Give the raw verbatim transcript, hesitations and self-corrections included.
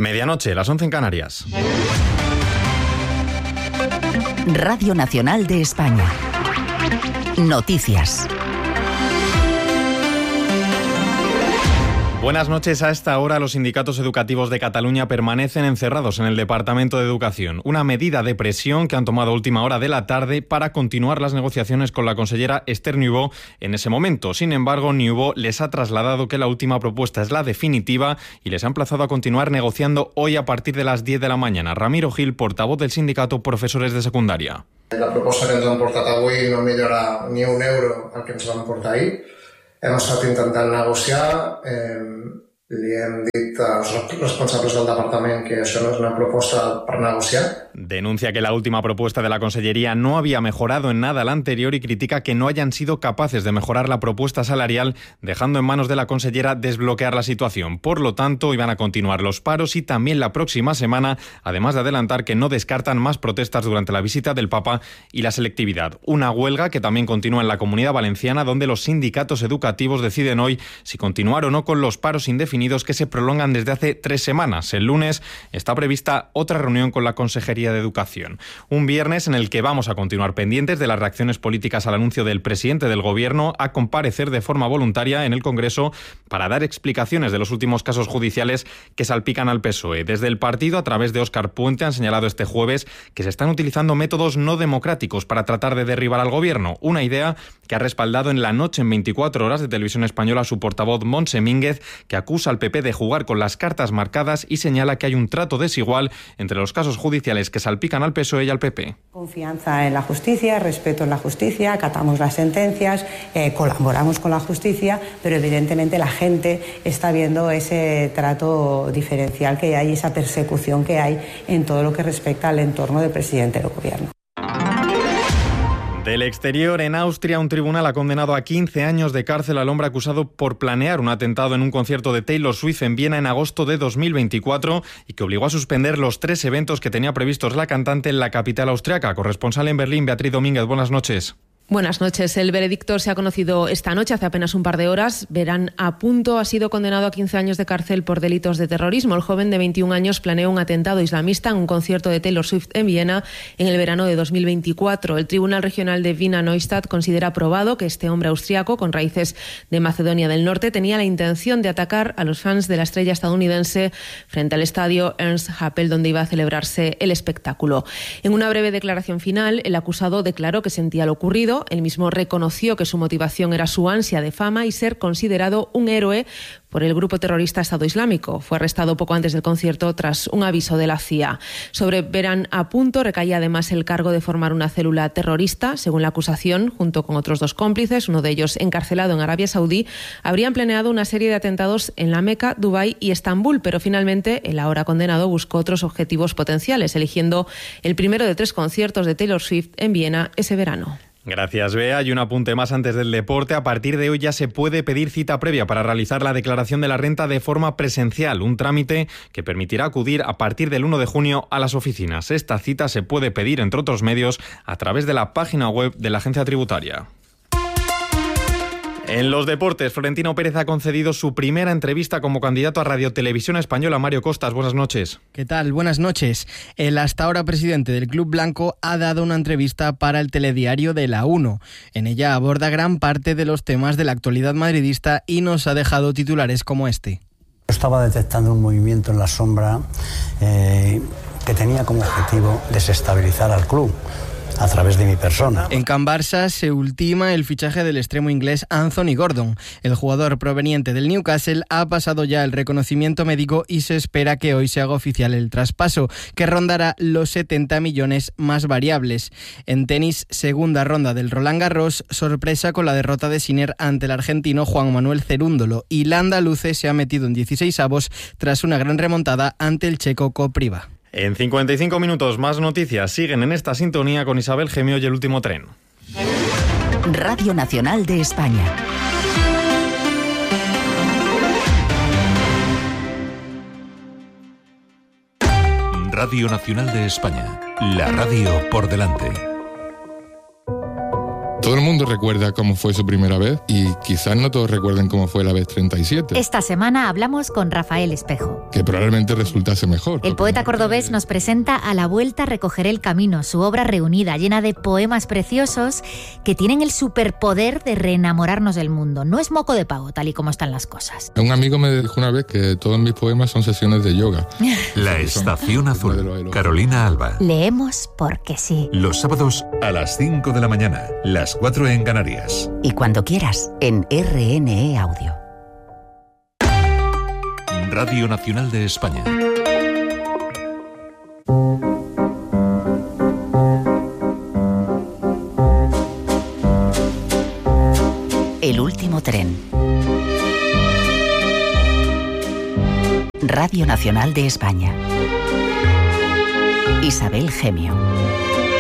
Medianoche, las once en Canarias. Radio Nacional de España. Noticias. Buenas noches. A esta hora los sindicatos educativos de Cataluña permanecen encerrados en el Departamento de Educación. Una medida de presión que han tomado a última hora de la tarde para continuar las negociaciones con la consellera Esther Niubó en ese momento. Sin embargo, Niubó les ha trasladado que la última propuesta es la definitiva y les ha emplazado a continuar negociando hoy a partir de las diez de la mañana. Ramiro Gil, portavoz del sindicato Profesores de Secundaria. La proposta que ens han portat avui no millora ni un euro al que ens van portar ahir. Hem estat intentant negociar, eh, li hem dit als responsables del departament que això no és una proposta per negociar. Denuncia que la última propuesta de la Consellería no había mejorado en nada la anterior y critica que no hayan sido capaces de mejorar la propuesta salarial, dejando en manos de la consellera desbloquear la situación. Por lo tanto, iban a continuar los paros y también la próxima semana, además de adelantar que no descartan más protestas durante la visita del Papa y la selectividad. Una huelga que también continúa en la Comunidad Valenciana, donde los sindicatos educativos deciden hoy si continuar o no con los paros indefinidos que se prolongan desde hace tres semanas. El lunes está prevista otra reunión con la Consejería de Educación. Un viernes en el que vamos a continuar pendientes de las reacciones políticas al anuncio del presidente del Gobierno a comparecer de forma voluntaria en el Congreso para dar explicaciones de los últimos casos judiciales que salpican al P S O E. Desde el partido, a través de Óscar Puente, han señalado este jueves que se están utilizando métodos no democráticos para tratar de derribar al Gobierno. Una idea que ha respaldado en La Noche en veinticuatro horas de Televisión Española su portavoz Montse Mínguez, que acusa al P P de jugar con las cartas marcadas y señala que hay un trato desigual entre los casos judiciales que salpican al P S O E y al P P. Confianza en la justicia, respeto en la justicia, acatamos las sentencias, eh, colaboramos con la justicia, pero evidentemente la gente está viendo ese trato diferencial que hay, esa persecución que hay en todo lo que respecta al entorno del presidente del Gobierno. Del exterior, en Austria, un tribunal ha condenado a quince años de cárcel al hombre acusado por planear un atentado en un concierto de Taylor Swift en Viena en agosto de dos mil veinticuatro y que obligó a suspender los tres eventos que tenía previstos la cantante en la capital austriaca. Corresponsal en Berlín, Beatriz Domínguez, buenas noches. Buenas noches. El veredicto se ha conocido esta noche, hace apenas un par de horas. Verán a punto ha sido condenado a quince años de cárcel por delitos de terrorismo. El joven de veintiún años planeó un atentado islamista en un concierto de Taylor Swift en Viena en el verano de dos mil veinticuatro. El Tribunal Regional de Wiener Neustadt considera probado que este hombre austriaco, con raíces de Macedonia del Norte, tenía la intención de atacar a los fans de la estrella estadounidense frente al estadio Ernst-Happel, donde iba a celebrarse el espectáculo. En una breve declaración final, el acusado declaró que sentía lo ocurrido. Él mismo reconoció que su motivación era su ansia de fama y ser considerado un héroe por el grupo terrorista Estado Islámico. Fue arrestado poco antes del concierto tras un aviso de la C I A. Sobre Verán a punto recaía además el cargo de formar una célula terrorista. Según la acusación, junto con otros dos cómplices, uno de ellos encarcelado en Arabia Saudí, habrían planeado una serie de atentados en la Meca, Dubái y Estambul, pero finalmente el ahora condenado buscó otros objetivos potenciales, eligiendo el primero de tres conciertos de Taylor Swift en Viena ese verano. Gracias, Bea. Y un apunte más antes del deporte. A partir de hoy ya se puede pedir cita previa para realizar la declaración de la renta de forma presencial, un trámite que permitirá acudir a partir del uno de junio a las oficinas. Esta cita se puede pedir, entre otros medios, a través de la página web de la agencia tributaria. En los deportes, Florentino Pérez ha concedido su primera entrevista como candidato a Radio Televisión Española. Mario Costas, buenas noches. ¿Qué tal? Buenas noches. El hasta ahora presidente del Club Blanco ha dado una entrevista para el telediario de La Uno. En ella aborda gran parte de los temas de la actualidad madridista y nos ha dejado titulares como este. Estaba detectando un movimiento en la sombra eh, que tenía como objetivo desestabilizar al club a través de mi persona. En Can Barça se ultima el fichaje del extremo inglés Anthony Gordon. El jugador proveniente del Newcastle ha pasado ya el reconocimiento médico y se espera que hoy se haga oficial el traspaso, que rondará los setenta millones más variables. En tenis, segunda ronda del Roland Garros, sorpresa con la derrota de Sinner ante el argentino Juan Manuel Cerúndolo, y la andaluce se ha metido en dieciséis avos tras una gran remontada ante el checo Kopriva. En cincuenta y cinco minutos más noticias siguen en esta sintonía con Isabel Gemio y El Último Tren. Radio Nacional de España. Radio Nacional de España, la radio por delante. Todo el mundo recuerda cómo fue su primera vez y quizás no todos recuerden cómo fue la vez treinta y siete. Esta semana hablamos con Rafael Espejo, que probablemente resultase mejor. El poeta cordobés nos presenta A la vuelta recogeré el camino, su obra reunida, llena de poemas preciosos que tienen el superpoder de reenamorarnos del mundo. No es moco de pavo, tal y como están las cosas. Un amigo me dijo una vez que todos mis poemas son sesiones de yoga. La Estación Azul, Carolina Alba. Leemos porque sí. Los sábados a las cinco de la mañana, las cuatro en Canarias. Y cuando quieras, en R N E Audio. Radio Nacional de España. El último tren. Radio Nacional de España. Isabel Gemio.